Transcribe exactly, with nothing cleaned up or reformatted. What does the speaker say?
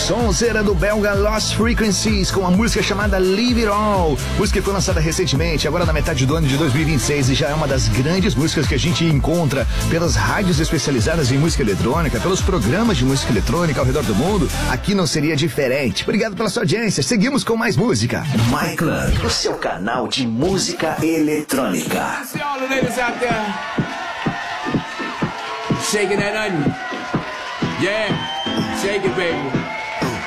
sonzeira do belga Lost Frequencies com a música chamada Leave It All. Música que foi lançada recentemente, agora na metade do ano de dois mil e vinte e seis, e já é uma das grandes músicas que a gente encontra pelas rádios especializadas em música eletrônica, pelos programas de música eletrônica ao redor do mundo. Aqui não seria diferente. Obrigado pela sua audiência. Seguimos com mais música. My Club, o seu canal de música eletrônica. Shaking that onion. Yeah, shake it, baby.